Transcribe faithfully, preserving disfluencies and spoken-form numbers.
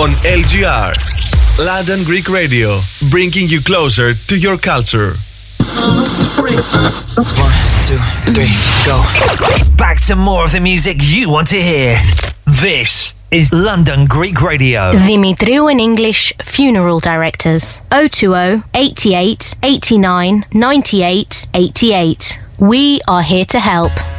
on L G R. London Greek Radio, bringing you closer to your culture. One, two, three, go. Back to more of the music you want to hear. This is London Greek Radio. Dimitriou in English Funeral Directors. oh two oh, eighty-eight, eighty-nine, ninety-eight, eighty-eight. We are here to help.